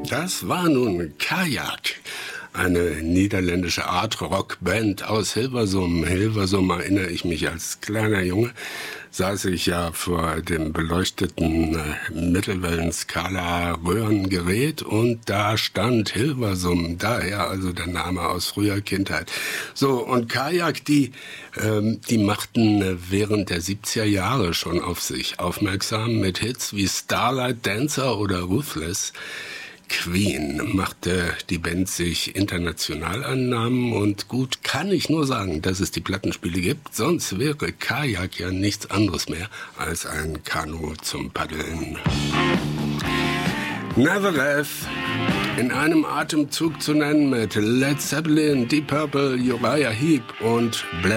Das war nun Kajak, eine niederländische Art-Rock-Band aus Hilversum. Hilversum, erinnere ich mich, als kleiner Junge saß ich ja vor dem beleuchteten Mittelwellen-Skala-Röhrengerät und da stand Hilversum, daher also der Name aus früher Kindheit. So, und Kajak, die machten während der 70er Jahre schon auf sich aufmerksam mit Hits wie Starlight Dancer oder Ruthless. Queen machte die Band sich international einen Namen und gut kann ich nur sagen, dass es die Plattenspiele gibt, sonst wäre Kajak ja nichts anderes mehr als ein Kanu zum Paddeln. Nevertheless, in einem Atemzug zu nennen mit Led Zeppelin, Deep Purple, Uriah Heep und Black